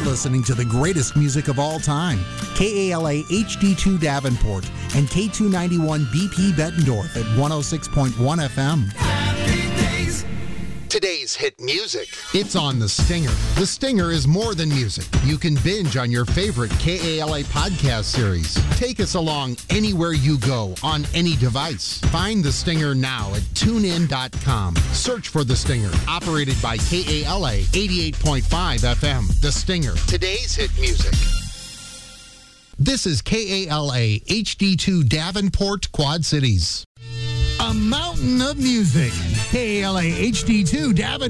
listening to the greatest music of all time. KALA HD2 Davenport and K291 BP Bettendorf at 106.1 FM. Today's hit music. It's on The Stinger. The Stinger is more than music. You can binge on your favorite KALA podcast series. Take us along anywhere you go on any device. Find The Stinger now at tunein.com. Search for The Stinger, operated by KALA 88.5 FM. The Stinger. Today's hit music. This is KALA HD2 Davenport, Quad Cities. A mountain of music. KALA HD2 Davenport.